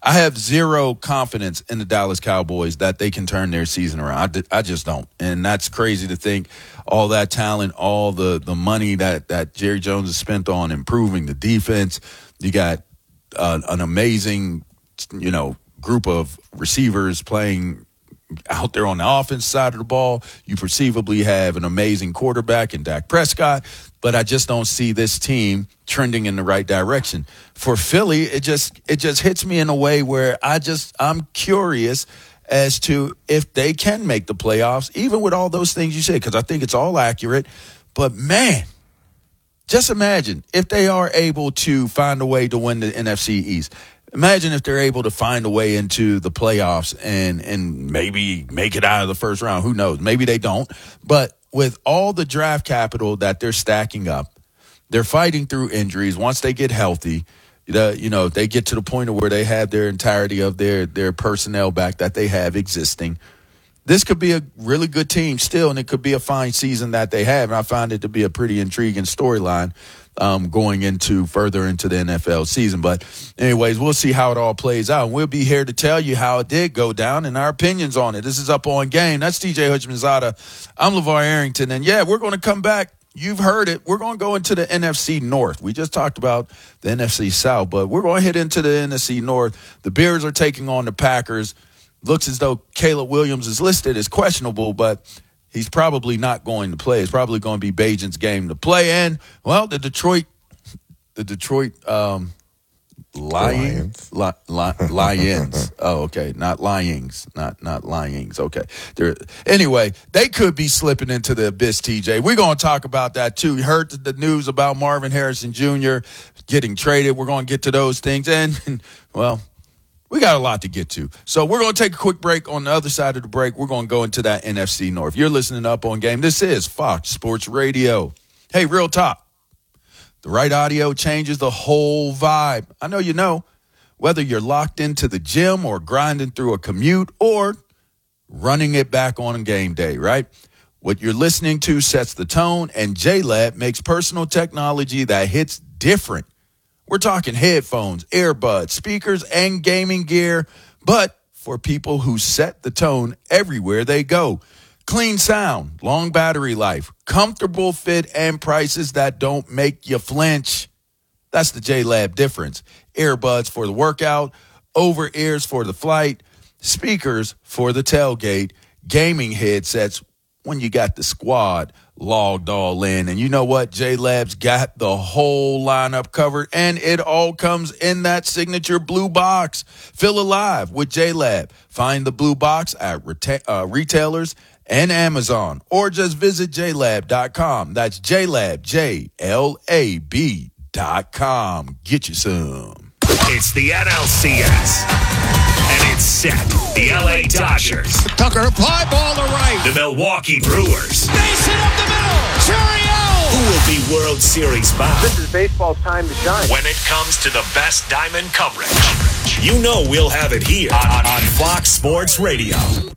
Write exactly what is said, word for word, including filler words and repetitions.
I have zero confidence in the Dallas Cowboys that they can turn their season around. I, I just don't. And that's crazy to think all that talent, all the, the money that, that Jerry Jones has spent on improving the defense. You got uh, an amazing, you know, group of receivers playing out there on the offense side of the ball. You perceivably have an amazing quarterback in Dak Prescott, but I just don't see this team trending in the right direction. For Philly, it just it just hits me in a way where I just I'm curious as to if they can make the playoffs, even with all those things you said, because I think it's all accurate. But man, just imagine if they are able to find a way to win the N F C East. Imagine if they're able to find a way into the playoffs and and maybe make it out of the first round. Who knows? Maybe they don't. But with all the draft capital that they're stacking up, they're fighting through injuries. Once they get healthy, the, you know, they get to the point of where they have their entirety of their, their personnel back that they have existing. This could be a really good team still, and it could be a fine season that they have. And I find it to be a pretty intriguing storyline um, going into further into the N F L season. But anyways, we'll see how it all plays out. And we'll be here to tell you how it did go down and our opinions on it. This is Up On Game. That's T J Hutchinson-Zada. I'm LeVar Arrington. And, yeah, we're going to come back. You've heard it. We're going to go into the N F C North. We just talked about the N F C South, but we're going to hit into the N F C North. The Bears are taking on the Packers. Looks as though Caleb Williams is listed as questionable, but he's probably not going to play. It's probably going to be Bajan's game to play. And, well, the Detroit the Detroit um, Lions. Lions. Li- li- Lions. Oh, okay. Not Lions. Not not Lions. Okay. They're, anyway, they could be slipping into the abyss, T J. We're going to talk about that, too. You heard the news about Marvin Harrison Junior getting traded. We're going to get to those things. And, well, we got a lot to get to. So we're going to take a quick break. On the other side of the break, we're going to go into that N F C North. You're listening to Up On Game. This is Fox Sports Radio. Hey, real talk. The right audio changes the whole vibe. I know you know. Whether you're locked into the gym or grinding through a commute or running it back on game day, right? What you're listening to sets the tone, and J-Lab makes personal technology that hits different. We're talking headphones, earbuds, speakers, and gaming gear, but for people who set the tone everywhere they go. Clean sound, long battery life, comfortable fit, and prices that don't make you flinch. That's the J-Lab difference. Earbuds for the workout, over-ears for the flight, speakers for the tailgate, gaming headsets when you got the squad logged all in. And you know what? J-Lab's got the whole lineup covered, and it all comes in that signature blue box. Feel alive with J-Lab. Find the blue box at reta- uh, retailers and Amazon, or just visit j lab dot com. That's J-Lab, J L A B dot com. Get you some. It's the N L C S. And it's set. The L A Dodgers. Tucker, fly ball to right. The Milwaukee Brewers. Base hit up the middle. Churiel. Who will be World Series bound? This is baseball's time to shine. When it comes to the best diamond coverage, you know we'll have it here on, on Fox Sports Radio.